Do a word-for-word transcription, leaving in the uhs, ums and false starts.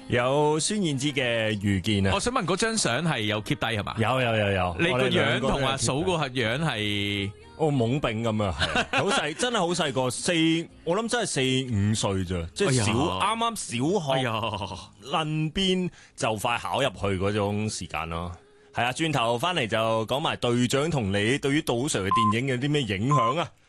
有孫燕姿嘅遇見啊！ 我想問嗰張相係有 keep 低係嘛？ 有有有有， 你個我哋兩樣同阿個都有 keep 嫂個樣係哦懵丙咁啊，係好細，真係好細個，四我諗真係四五歲咋，即係小啱啱小學， 哎呀， 論邊就快考入去嗰種時間咯。係啊，轉頭翻嚟就講埋隊長同你對於杜 Sir 嘅電影有啲咩影響啊！